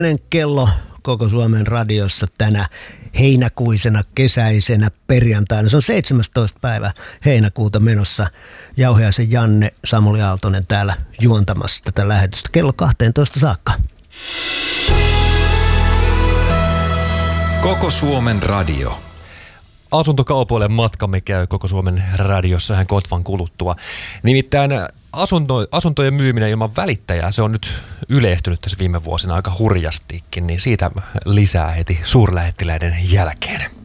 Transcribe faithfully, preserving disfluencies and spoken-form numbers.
Kello koko Suomen radiossa tänä heinäkuisena kesäisenä perjantaina. Se on seitsemästoista päivä heinäkuuta menossa. Jauhiaisen Janne, Samuli Aaltonen täällä juontamassa tätä lähetystä kello kahteentoista saakka. Koko Suomen radio. Asuntokaupoille matkamme käy Koko Suomen radiossa hän kotvan kuluttua. Nimittäin asunto, asuntojen myyminen ilman välittäjää, se on nyt yleistynyt tässä viime vuosina aika hurjastikin, niin siitä lisää heti suurlähettiläiden jälkeen.